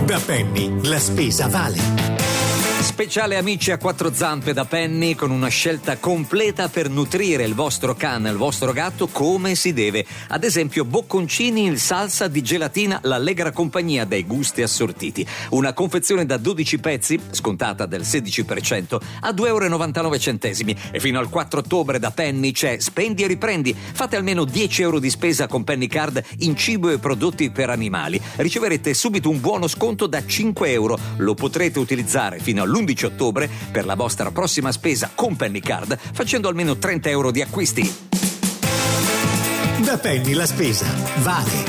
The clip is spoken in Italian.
Da Penny la spesa vale. Speciale amici a quattro zampe da Penny, con una scelta completa per nutrire il vostro cane, il vostro gatto come si deve. Ad esempio bocconcini in salsa di gelatina l'Allegra Compagnia, dai gusti assortiti. Una confezione da 12 pezzi, scontata del 16%, a €2,99. E fino al 4 ottobre da Penny c'è Spendi e riprendi. Fate almeno €10 di spesa con Penny Card in cibo e prodotti per animali. Riceverete subito un buono sconto da €5. Lo potrete utilizzare fino all'11 ottobre per la vostra prossima spesa con Penny Card, facendo almeno €30 di acquisti. Da Penny la spesa vale.